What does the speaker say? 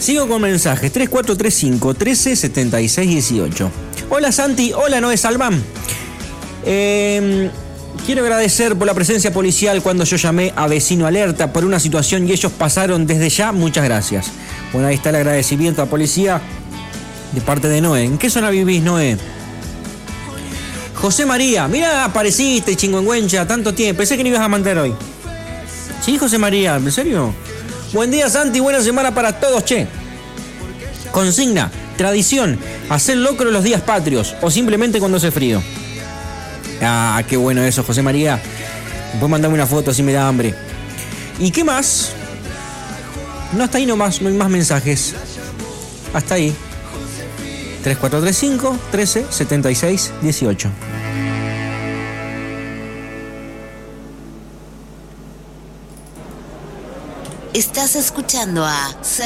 Sigo con mensajes. 3435 13 76 18. Hola Santi, hola Noé Salván. Quiero agradecer por la presencia policial cuando yo llamé a Vecino Alerta por una situación y ellos pasaron desde ya. Muchas gracias. Bueno, ahí está el agradecimiento a policía de parte de Noé. ¿En qué zona vivís, Noé? José María, mirá, apareciste, chingüengüencha, tanto tiempo. Pensé que no ibas a mandar hoy. Sí, José María, ¿en serio? Buen día, Santi, buena semana para todos, che. Consigna, tradición, hacer locro los días patrios o simplemente cuando hace frío. Ah, qué bueno eso, José María. Puedes mandarme una foto si me da hambre. ¿Y qué más? No, hasta ahí nomás, no hay más mensajes. Hasta ahí. 3435 13 76 18. Estás escuchando a